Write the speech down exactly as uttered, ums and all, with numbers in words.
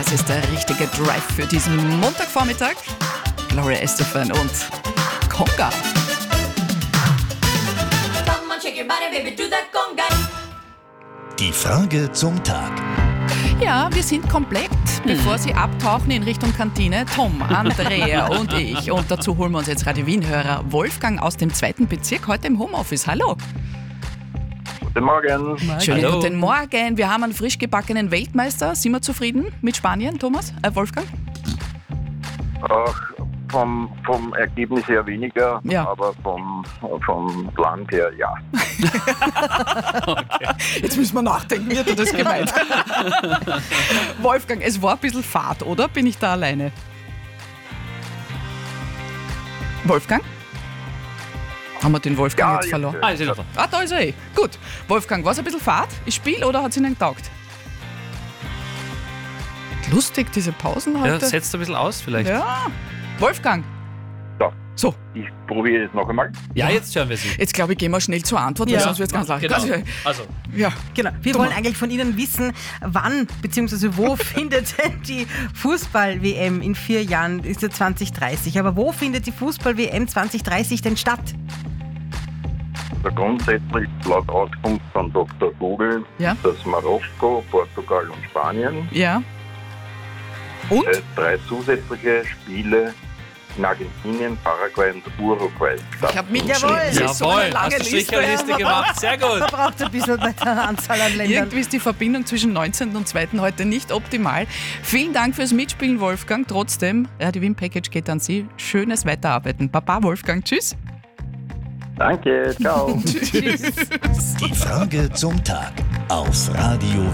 Das ist der richtige Drive für diesen Montagvormittag. Gloria Estefan und Conga. Die Frage zum Tag. Ja, wir sind komplett, bevor Sie abtauchen in Richtung Kantine. Tom, Andrea und ich. Und dazu holen wir uns jetzt Radio Wien-Hörer Wolfgang aus dem zweiten Bezirk, heute im Homeoffice. Hallo. Guten Morgen. Schönen Hallo. guten Morgen. Wir haben einen frisch gebackenen Weltmeister. Sind wir zufrieden mit Spanien, Thomas? Äh, Wolfgang? Ach, vom, vom Ergebnis her weniger, Ja. aber vom, vom Land her ja. Jetzt müssen wir nachdenken, wie hat er das gemeint? Wolfgang, es war ein bisschen Fahrt, oder? Bin ich da alleine? Wolfgang? Haben wir den Wolfgang Ja, jetzt jetzt, verloren? äh, Ah, ist eh noch da. Ah, da ist er eh. Gut. Wolfgang, war es ein bisschen Fahrt? Ist Spiel oder hat es Ihnen getaugt? Lustig, diese Pausen Ja, heute. setzt ein bisschen aus vielleicht. Ja, Ja. Wolfgang. So. So, Ich probiere es noch einmal. jetzt hören wir sie. jetzt glaube ich, gehen wir schnell zur Antwort, weil Ja. sonst wird es ganz lang. Genau. Also, Also, ja. Genau. Wir Du wollen mal. eigentlich von Ihnen wissen, wann bzw. wo findet denn die Fußball-W M in vier Jahren, ist ja zwanzig dreißig, aber wo findet die Fußball-W M zwanzig dreißig denn statt? Also grundsätzlich laut Auskunft von Doktor Google Ja. ist das Marokko, Portugal und Spanien. Ja. Und? Äh, drei zusätzliche Spiele in Argentinien, Paraguay und Uruguay. Ich habe mitgeschrieben. Jawohl. Das ist so eine jawohl, lange hast du sicher eine Liste. Liste gemacht. Sehr gut. Man braucht ein bisschen bei der Anzahl an Ländern. Irgendwie ist die Verbindung zwischen neunzehnten und zweiten heute nicht optimal. Vielen Dank fürs Mitspielen, Wolfgang. Trotzdem, Radio Wien Package geht an Sie. Schönes Weiterarbeiten. Baba, Wolfgang. Tschüss. Danke, ciao. Die Frage zum Tag auf Radio